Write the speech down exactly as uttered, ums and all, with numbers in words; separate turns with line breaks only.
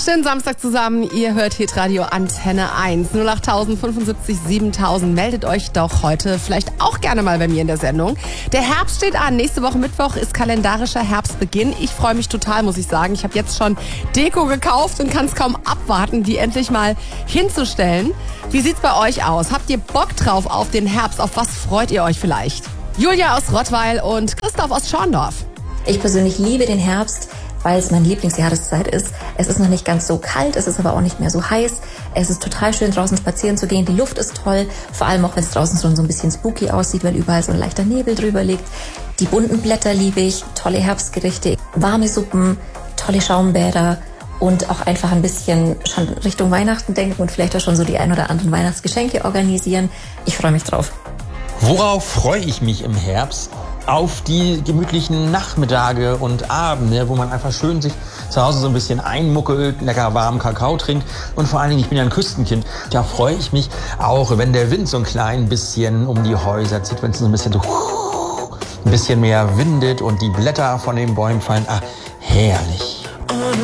Schönen Samstag zusammen. Ihr hört Hitradio Antenne eins. null acht fünfundsiebzig siebentausend. Meldet euch doch heute vielleicht auch gerne mal bei mir in der Sendung. Der Herbst steht an. Nächste Woche Mittwoch ist kalendarischer Herbstbeginn. Ich freue mich total, muss ich sagen. Ich habe jetzt schon Deko gekauft und kann es kaum abwarten, die endlich mal hinzustellen. Wie sieht's bei euch aus? Habt ihr Bock drauf auf den Herbst? Auf was freut ihr euch vielleicht? Julia aus Rottweil und Christoph aus Schorndorf.
Ich persönlich liebe den Herbst, weil es meine Lieblingsjahreszeit ist. Es ist noch nicht ganz so kalt, es ist aber auch nicht mehr so heiß. Es ist total schön, draußen spazieren zu gehen. Die Luft ist toll, vor allem auch, wenn es draußen schon so ein bisschen spooky aussieht, weil überall so ein leichter Nebel drüber liegt. Die bunten Blätter liebe ich, tolle Herbstgerichte, warme Suppen, tolle Schaumbäder und auch einfach ein bisschen schon Richtung Weihnachten denken und vielleicht auch schon so die ein oder anderen Weihnachtsgeschenke organisieren. Ich freue mich drauf.
Worauf freue ich mich im Herbst? Auf die gemütlichen Nachmittage und Abende, wo man einfach schön sich zu Hause so ein bisschen einmuckelt, lecker warmen Kakao trinkt. Und vor allen Dingen, ich bin ja ein Küstenkind, da freue ich mich auch, wenn der Wind so ein klein bisschen um die Häuser zieht, wenn es so ein bisschen so ein bisschen mehr windet und die Blätter von den Bäumen fallen. Ah, herrlich.